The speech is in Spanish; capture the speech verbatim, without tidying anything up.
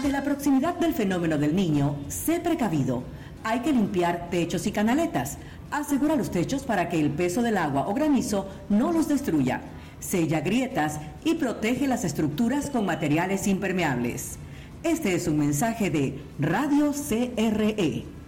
Ante la proximidad del fenómeno del Niño, sé precavido. Hay que limpiar techos y canaletas. Asegura los techos para que el peso del agua o granizo no los destruya. Sella grietas y protege las estructuras con materiales impermeables. Este es un mensaje de Radio C R E.